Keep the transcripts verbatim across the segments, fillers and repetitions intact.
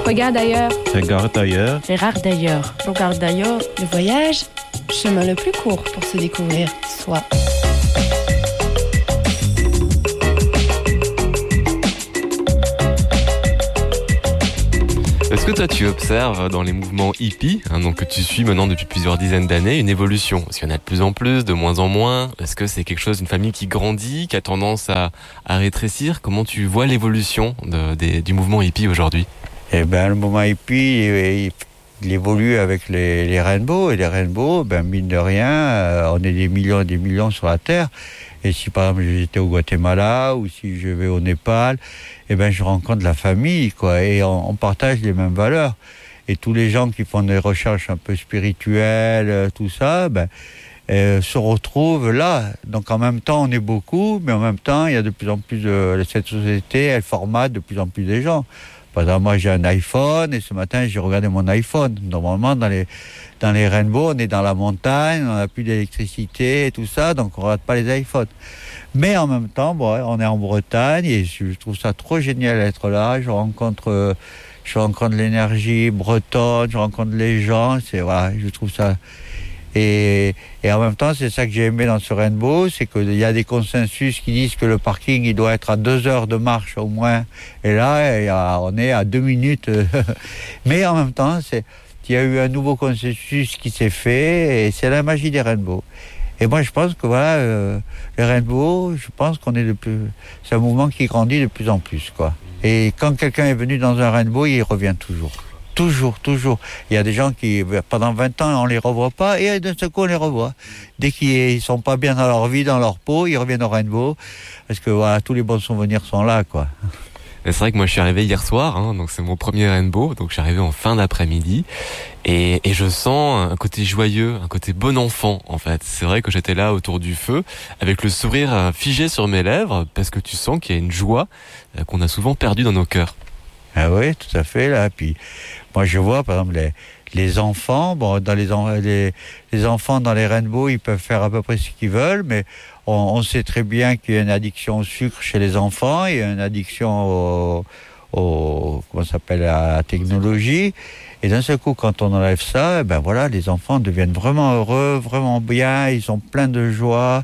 Regarde ailleurs. Regarde ailleurs. Regarde ailleurs. Regarde ailleurs. Le voyage, chemin le plus court pour se découvrir soi. Est-ce que toi tu observes dans les mouvements hippies, hein, donc que tu suis maintenant depuis plusieurs dizaines d'années, une évolution? Est-ce qu'il y en a de plus en plus, de moins en moins? Est-ce que c'est quelque chose, une famille qui grandit, qui a tendance à, à rétrécir? Comment tu vois l'évolution de, des, du mouvement hippie aujourd'hui? Eh ben, le mouvement hippie, il, il évolue avec les, les rainbows, et les rainbows, ben, mine de rien, euh, on est des millions et des millions sur la Terre. Et si par exemple j'étais au Guatemala ou si je vais au Népal, eh ben je rencontre la famille, quoi, et on, on partage les mêmes valeurs. Et tous les gens qui font des recherches un peu spirituelles, tout ça, ben euh, se retrouvent là. Donc en même temps on est beaucoup, mais en même temps il y a de plus en plus de cette société, elle formate de plus en plus de gens. Par exemple, moi j'ai un iPhone et ce matin j'ai regardé mon iPhone. Normalement dans les dans les rainbows, on est dans la montagne, on n'a plus d'électricité et tout ça, donc on ne regarde pas les iPhones. Mais en même temps, bon, on est en Bretagne et je trouve ça trop génial d'être là. Je rencontre, je rencontre l'énergie bretonne, je rencontre les gens. C'est voilà, je trouve ça. Et, et en même temps, c'est ça que j'ai aimé dans ce rainbow, c'est qu'il y a des consensus qui disent que le parking il doit être à deux heures de marche au moins. Et là, il y a, on est à deux minutes. Mais en même temps, c'est il y a eu un nouveau consensus qui s'est fait et c'est la magie des rainbows. Et moi, je pense que voilà, euh, les rainbows, je pense qu'on est de plus, c'est un mouvement qui grandit de plus en plus, quoi. Et quand quelqu'un est venu dans un rainbow, il revient toujours. Toujours, toujours. Il y a des gens qui, pendant vingt ans, on les revoit pas, et d'un seul coup, on les revoit. Dès qu'ils sont pas bien dans leur vie, dans leur peau, ils reviennent au rainbow, parce que voilà, tous les bons souvenirs sont là, quoi. C'est vrai que moi je suis arrivé hier soir, hein, donc c'est mon premier rainbow, donc je suis arrivé en fin d'après-midi, et, et je sens un côté joyeux, un côté bon enfant en fait. C'est vrai que j'étais là autour du feu, avec le sourire figé sur mes lèvres, parce que tu sens qu'il y a une joie qu'on a souvent perdue dans nos cœurs. Ah oui, tout à fait, là. Puis moi je vois par exemple les, les enfants, bon, dans les, les, les enfants dans les rainbows, ils peuvent faire à peu près ce qu'ils veulent, mais on, on sait très bien qu'il y a une addiction au sucre chez les enfants, il y a une addiction au, au comment ça s'appelle, à la technologie. Et d'un seul coup, quand on enlève ça, ben voilà, les enfants deviennent vraiment heureux, vraiment bien, ils sont pleins de joie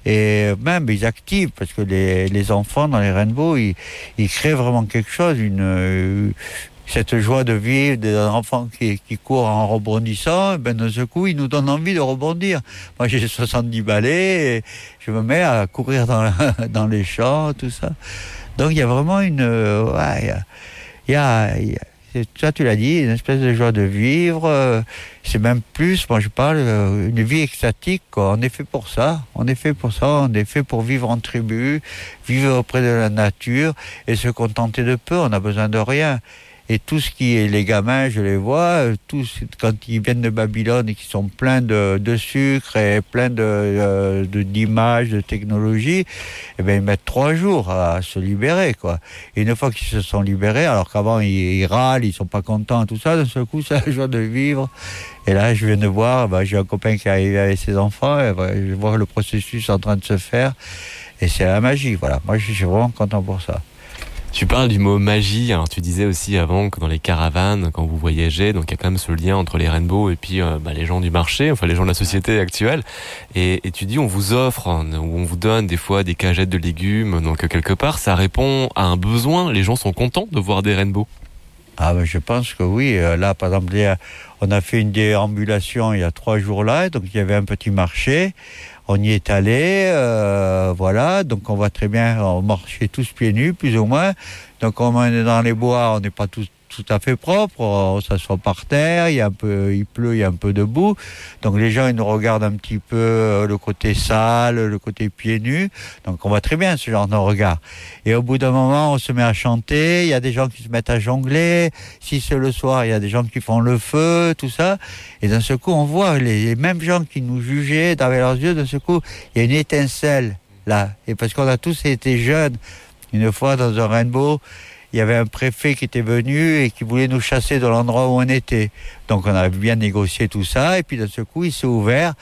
et même ils activent parce que les, les enfants dans les rainbows, ils, ils créent vraiment quelque chose, une cette joie de vivre, des enfants qui, qui courent en rebondissant, ben d'un seul coup, ils nous donnent envie de rebondir. Moi, j'ai soixante-dix balais et je me mets à courir dans, dans les champs, tout ça. Donc, il y a vraiment une... Ouais, il y a... Il y a, il y a ça, tu l'as dit, une espèce de joie de vivre. C'est même plus, moi je parle, une vie extatique, quoi. On est fait pour ça. On est fait pour ça. On est fait pour vivre en tribu, vivre auprès de la nature et se contenter de peu. On n'a besoin de rien. Et tout ce qui est les gamins, je les vois, tous quand ils viennent de Babylone et qui sont pleins de, de sucre et pleins de, de d'images, de technologies, eh ben ils mettent trois jours à se libérer, quoi. Et une fois qu'ils se sont libérés, alors qu'avant ils, ils râlent, ils sont pas contents, tout ça, d'un seul coup c'est la joie de vivre. Et là je viens de voir, ben, j'ai un copain qui est arrivé avec ses enfants, et ben, je vois le processus en train de se faire, et c'est la magie, voilà. Moi je suis vraiment content pour ça. Tu parles du mot magie, alors tu disais aussi avant que dans les caravanes, quand vous voyagez, donc il y a quand même ce lien entre les rainbows et puis euh, bah, les gens du marché, enfin les gens de la société actuelle, et, et tu dis on vous offre, ou on vous donne des fois des cagettes de légumes, donc quelque part ça répond à un besoin, les gens sont contents de voir des rainbows. Ah ben je pense que oui, là par exemple on a fait une déambulation il y a trois jours là, donc il y avait un petit marché. On y est allé, euh, voilà, donc on voit très bien, on marchait tous pieds nus, plus ou moins. Donc quand on est dans les bois, on n'est pas tous tout à fait propre, on s'assoit par terre, il y a un peu, il pleut, il y a un peu de boue. Donc les gens ils nous regardent un petit peu euh, le côté sale, le côté pieds nus. Donc on voit très bien ce genre de regard. Et au bout d'un moment, on se met à chanter, il y a des gens qui se mettent à jongler. Si c'est le soir, il y a des gens qui font le feu, tout ça. Et d'un seul coup, on voit les, les mêmes gens qui nous jugeaient dans leurs yeux, d'un seul coup, il y a une étincelle là. Et parce qu'on a tous été jeunes, une fois dans un rainbow, il y avait un préfet qui était venu et qui voulait nous chasser de l'endroit où on était. Donc on a bien négocié tout ça, et puis d'un seul coup, il s'est ouvert,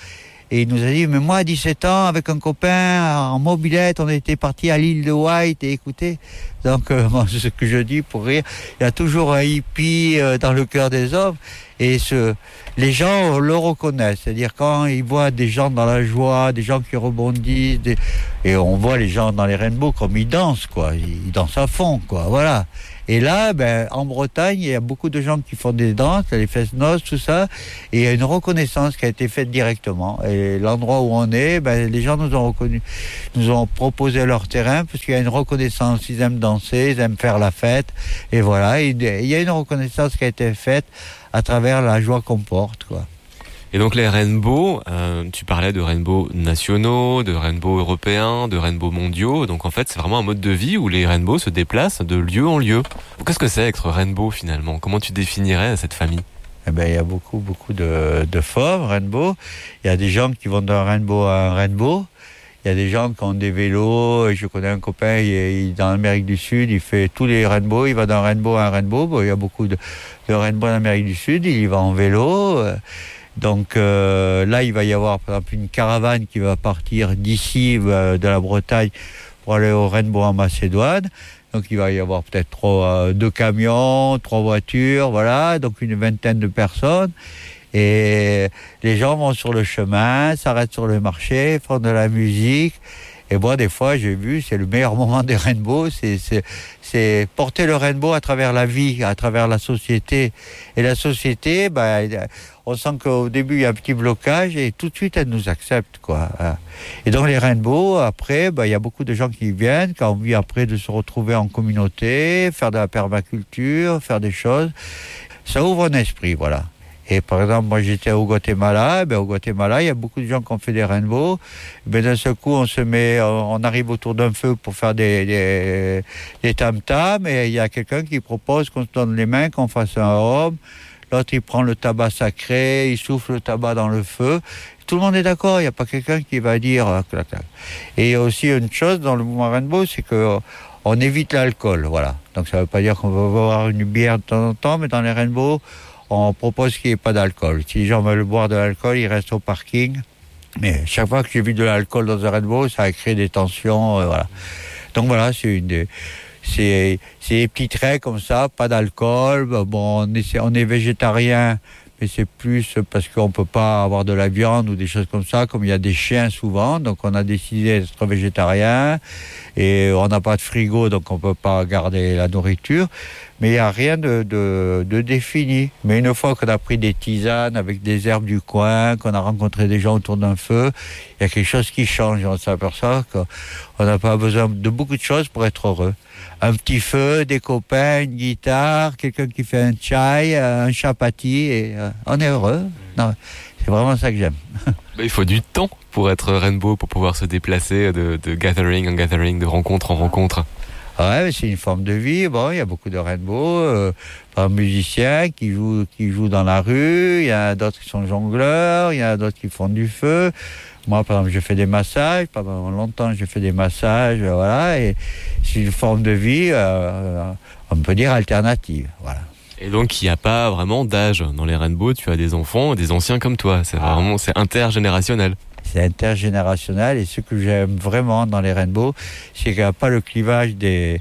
Et il nous a dit, mais moi, à dix-sept ans, avec un copain, en mobilette, on était parti à l'île de White, et écoutez, donc, euh, moi, c'est ce que je dis pour rire, il y a toujours un hippie euh, dans le cœur des hommes, et ce, les gens le reconnaissent, c'est-à-dire quand ils voient des gens dans la joie, des gens qui rebondissent, des, et on voit les gens dans les rainbows comme ils dansent, quoi, ils, ils dansent à fond, quoi, voilà. Et là, ben, en Bretagne, il y a beaucoup de gens qui font des danses, les fest-noz, tout ça, et il y a une reconnaissance qui a été faite directement. Et l'endroit où on est, ben, les gens nous ont reconnus, nous ont proposé leur terrain, parce qu'il y a une reconnaissance, ils aiment danser, ils aiment faire la fête, et voilà, et il y a une reconnaissance qui a été faite à travers la joie qu'on porte, quoi. Et donc les rainbows, euh, tu parlais de rainbows nationaux, de rainbows européens, de rainbows mondiaux. Donc en fait, c'est vraiment un mode de vie où les rainbows se déplacent de lieu en lieu. Qu'est-ce que c'est être rainbow finalement? Comment tu définirais cette famille? Eh ben, il y a beaucoup, beaucoup de, de formes rainbow. Il y a des gens qui vont d'un rainbow à un rainbow. Il y a des gens qui ont des vélos. Je connais un copain, il est dans l'Amérique du Sud, il fait tous les rainbows, il va d'un rainbow à un rainbow. Bon, il y a beaucoup de, de rainbows en Amérique du Sud, il y va en vélo. Donc euh, là, il va y avoir par exemple une caravane qui va partir d'ici, euh, de la Bretagne, pour aller au Rainbow en Macédoine. Donc il va y avoir peut-être trois, euh, deux camions, trois voitures, voilà, donc une vingtaine de personnes. Et les gens vont sur le chemin, s'arrêtent sur le marché, font de la musique. Et moi, des fois, j'ai vu, c'est le meilleur moment des rainbows, c'est, c'est, c'est porter le rainbow à travers la vie, à travers la société. Et la société, bah, on sent qu'au début, il y a un petit blocage et tout de suite, elle nous accepte, quoi. Et donc, les rainbows, après, bah, il y a beaucoup de gens qui viennent, qui ont envie après de se retrouver en communauté, faire de la permaculture, faire des choses. Ça ouvre un esprit, voilà. Et par exemple, moi j'étais au Guatemala, ben au Guatemala, il y a beaucoup de gens qui ont fait des rainbows. Ben d'un seul coup, on se met, on arrive autour d'un feu pour faire des, des, des tam-tams, et il y a quelqu'un qui propose qu'on se donne les mains, qu'on fasse un homme. L'autre, il prend le tabac sacré, il souffle le tabac dans le feu. Tout le monde est d'accord, il n'y a pas quelqu'un qui va dire... Et il y a aussi une chose dans le mouvement rainbow, c'est que on évite l'alcool, voilà. Donc ça ne veut pas dire qu'on va boire une bière de temps en temps, mais dans les rainbows, on propose qu'il n'y ait pas d'alcool. Si les gens veulent boire de l'alcool, ils restent au parking. Mais chaque fois que j'ai vu de l'alcool dans un rainbow, ça a créé des tensions, euh, voilà. Donc voilà, c'est une des... C'est, c'est des petits traits comme ça, pas d'alcool. Bon, on est, on est végétarien, mais c'est plus parce qu'on ne peut pas avoir de la viande ou des choses comme ça, comme il y a des chiens souvent. Donc on a décidé d'être végétarien et on n'a pas de frigo, donc on ne peut pas garder la nourriture. Mais il n'y a rien de, de, de défini. Mais une fois qu'on a pris des tisanes avec des herbes du coin, qu'on a rencontré des gens autour d'un feu, il y a quelque chose qui change. On s'aperçoit qu'on n'a pas besoin de beaucoup de choses pour être heureux. Un petit feu, des copains, une guitare, quelqu'un qui fait un chai, un chapati, et euh, on est heureux. Non, c'est vraiment ça que j'aime. Bah, il faut du temps pour être rainbow, pour pouvoir se déplacer de, de gathering en gathering, de rencontre en rencontre. Ouais, mais c'est une forme de vie. Bon, il y a beaucoup de rainbows, euh, par musiciens qui jouent, qui jouent dans la rue. Il y a d'autres qui sont jongleurs. Il y a d'autres qui font du feu. Moi, par exemple, je fais des massages. Pendant longtemps, j'ai fait des massages. Voilà, et c'est une forme de vie, euh, on peut dire alternative. Voilà. Et donc, il n'y a pas vraiment d'âge dans les rainbows. Tu as des enfants, des anciens comme toi. C'est Ah. vraiment, c'est intergénérationnel. C'est intergénérationnel, et ce que j'aime vraiment dans les rainbows, c'est qu'il n'y a pas le clivage des,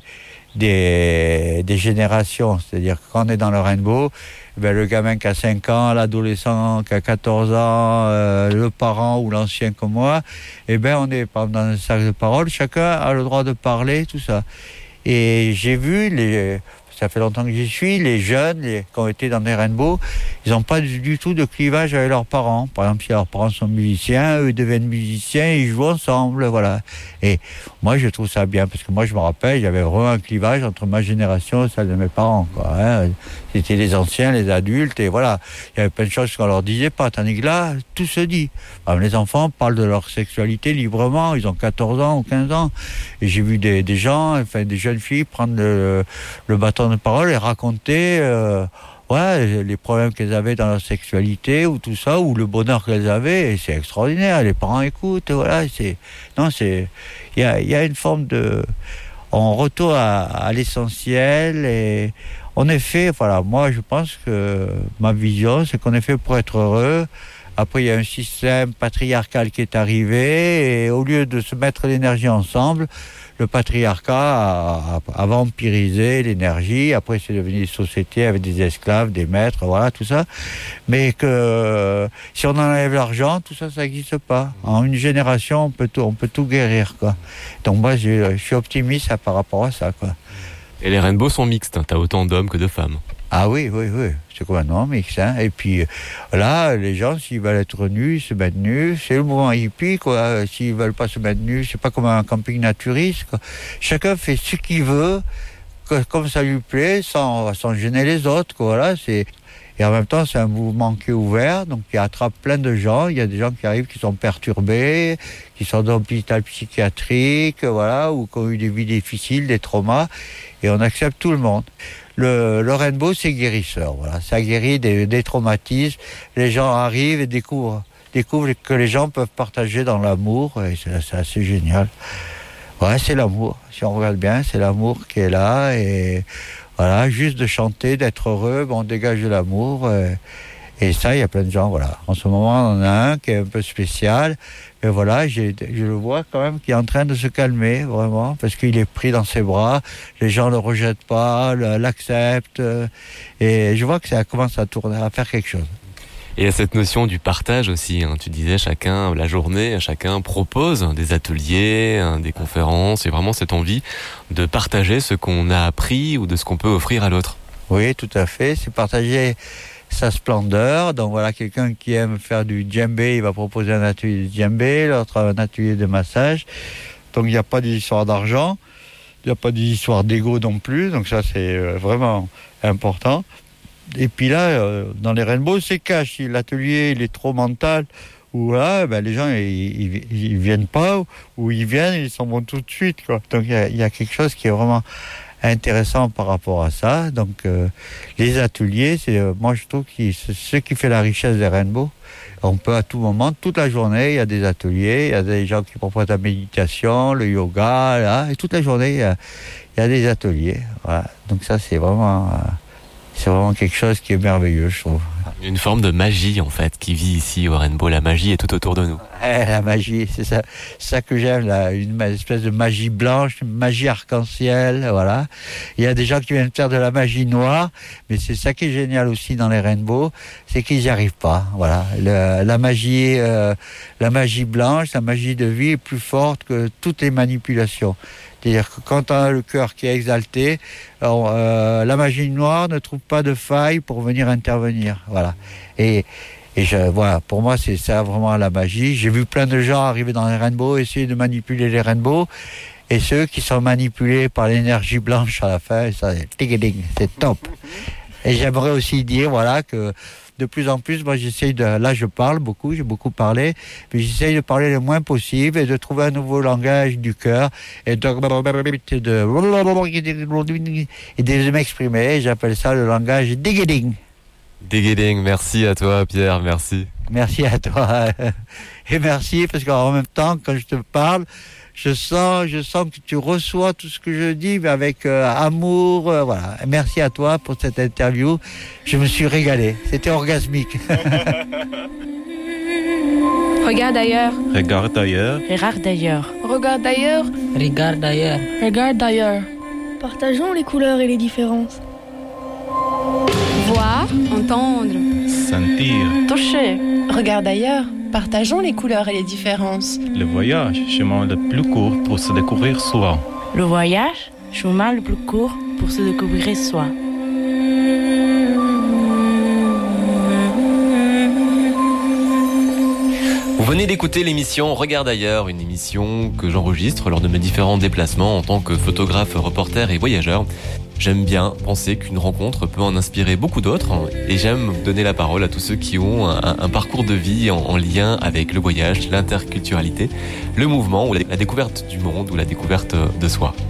des, des générations. C'est-à-dire que quand on est dans le rainbow, ben le gamin qui a cinq ans, l'adolescent qui a quatorze ans, euh, le parent ou l'ancien comme moi, et ben on est par exemple, dans un cercle de parole, chacun a le droit de parler, tout ça. Et j'ai vu les... Ça fait longtemps que j'y suis. Les jeunes les, qui ont été dans des rainbows, ils n'ont pas du, du tout de clivage avec leurs parents. Par exemple, si leurs parents sont musiciens, eux deviennent musiciens, ils jouent ensemble, voilà. Et moi, je trouve ça bien, parce que moi, je me rappelle, j'avais vraiment un clivage entre ma génération et celle de mes parents, quoi. Hein. C'était les anciens, les adultes, et voilà. Il y avait plein de choses qu'on leur disait pas, tandis que là, tout se dit. Alors, les enfants parlent de leur sexualité librement, ils ont quatorze ans ou quinze ans. Et j'ai vu des, des gens, enfin, des jeunes filles prendre le, le bâton de parole et raconter euh, ouais, les problèmes qu'elles avaient dans leur sexualité ou tout ça, ou le bonheur qu'elles avaient, et c'est extraordinaire. Les parents écoutent, voilà. C'est, non, c'est, il y a, y a une forme de, on retourne à, à l'essentiel, et on est fait, voilà. Moi, je pense que ma vision, c'est qu'on est fait pour être heureux, Après, il y a un système patriarcal qui est arrivé et au lieu de se mettre l'énergie ensemble, le patriarcat a, a, a vampirisé l'énergie. Après, c'est devenu des sociétés avec des esclaves, des maîtres, voilà, tout ça. Mais que si on enlève l'argent, tout ça, ça n'existe pas. En une génération, on peut tout, on peut tout guérir, quoi. Donc moi, je, je suis optimiste par rapport à ça, quoi. Et les rainbows sont mixtes, hein. T'as autant d'hommes que de femmes. Ah oui, oui, oui, c'est complètement mixte. Hein. Et puis là, les gens, s'ils veulent être nus, ils se mettent nus. C'est le mouvement hippie, quoi. S'ils veulent pas se mettre nus, c'est pas comme un camping naturiste, quoi. Chacun fait ce qu'il veut, comme ça lui plaît, sans, sans gêner les autres, quoi. Voilà, c'est... Et en même temps, c'est un mouvement qui est ouvert, donc qui attrape plein de gens. Il y a des gens qui arrivent qui sont perturbés, qui sont dans l'hôpital psychiatrique, voilà, ou qui ont eu des vies difficiles, des traumas. Et on accepte tout le monde. Le, le rainbow, c'est guérisseur, voilà. Ça guérit des, des traumatismes. Les gens arrivent et découvrent, découvrent que les gens peuvent partager dans l'amour. Et c'est, c'est assez génial. Ouais, c'est l'amour. Si on regarde bien, c'est l'amour qui est là. Et voilà, juste de chanter, d'être heureux, bon, on dégage de l'amour. Et, et ça, il y a plein de gens, voilà. En ce moment, on en a un qui est un peu spécial. Et voilà, j'ai, je le vois quand même qui est en train de se calmer, vraiment, parce qu'il est pris dans ses bras. Les gens ne le rejettent pas, le, l'acceptent. Et je vois que ça commence à tourner, à faire quelque chose. Et il y a cette notion du partage aussi, hein. Tu disais, chacun, la journée, chacun propose des ateliers, hein, des conférences, et vraiment cette envie de partager ce qu'on a appris ou de ce qu'on peut offrir à l'autre. Oui, tout à fait. C'est partager sa splendeur. Donc voilà, quelqu'un qui aime faire du djembé, il va proposer un atelier de djembé, l'autre un atelier de massage. Donc il n'y a pas d'histoire d'argent, il n'y a pas d'histoire d'ego non plus. Donc ça, c'est vraiment important. Et puis là, euh, dans les rainbows, c'est cash. Si l'atelier il est trop mental, ou là, ben, les gens ils, ils, ils viennent pas, ou ils viennent, ils s'en vont tout de suite, quoi. Donc il y a, y a quelque chose qui est vraiment intéressant par rapport à ça. Donc euh, les ateliers, c'est euh, moi je trouve que c'est ce qui fait la richesse des rainbows. On peut à tout moment, toute la journée, il y a des ateliers, il y a des gens qui proposent la méditation, le yoga, là, et toute la journée, il y a, il y a des ateliers. Voilà. Donc ça, c'est vraiment... Euh, C'est vraiment quelque chose qui est merveilleux, je trouve. Une forme de magie, en fait, qui vit ici au Rainbow. La magie est tout autour de nous. Eh, la magie, c'est ça, c'est ça que j'aime, là, une espèce de magie blanche, une magie arc-en-ciel, voilà. Il y a des gens qui viennent faire de la magie noire, mais c'est ça qui est génial aussi dans les rainbows, c'est qu'ils n'y arrivent pas, voilà. Le, la magie, euh, la magie blanche, la magie de vie est plus forte que toutes les manipulations. C'est-à-dire que quand on a le cœur qui est exalté, alors, euh, la magie noire ne trouve pas de faille pour venir intervenir. Voilà. Et, et je, voilà, pour moi, c'est ça vraiment la magie. J'ai vu plein de gens arriver dans les rainbows, essayer de manipuler les rainbows. Et ceux qui sont manipulés par l'énergie blanche à la fin, ça, c'est top. Et j'aimerais aussi dire, voilà, que de plus en plus, moi j'essaye de, là je parle beaucoup, j'ai beaucoup parlé, mais j'essaye de parler le moins possible et de trouver un nouveau langage du cœur et de, de, et de m'exprimer. J'appelle ça le langage digging. Digging, merci à toi Pierre, merci. Merci à toi. Et merci parce qu'en même temps, quand je te parle, je sens, je sens que tu reçois tout ce que je dis, mais avec euh, amour. Euh, voilà. Merci à toi pour cette interview. Je me suis régalé. C'était orgasmique. Regarde ailleurs. Regarde ailleurs. Regarde ailleurs. Regarde ailleurs. Regarde ailleurs. Regarde ailleurs. Partageons les couleurs et les différences. Voir, entendre, Sentir. Toucher. Regarde ailleurs. Partageons les couleurs et les différences. Le voyage, chemin le plus court pour se découvrir soi. Le voyage, chemin le plus court pour se découvrir soi. Vous venez d'écouter l'émission Regarde ailleurs, une émission que j'enregistre lors de mes différents déplacements en tant que photographe, reporter et voyageur. J'aime bien penser qu'une rencontre peut en inspirer beaucoup d'autres et j'aime donner la parole à tous ceux qui ont un, un parcours de vie en, en lien avec le voyage, l'interculturalité, le mouvement ou la, la découverte du monde ou la découverte de soi.